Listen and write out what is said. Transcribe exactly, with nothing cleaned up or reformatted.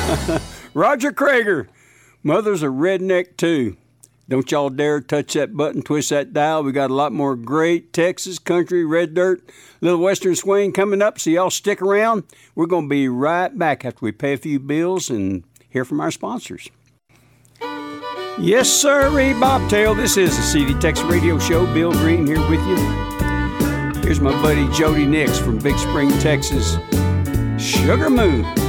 Roger Krager. Mother's a redneck, too. Don't y'all dare touch that button, twist that dial. We got a lot more great Texas country, red dirt, little western swing coming up, so y'all stick around. We're going to be right back after we pay a few bills and hear from our sponsors. Yes, sir, Bobtail. This is the C D Texas Radio Show. Bill Green here with you. Here's my buddy Jody Nix from Big Spring, Texas. Sugar Moon.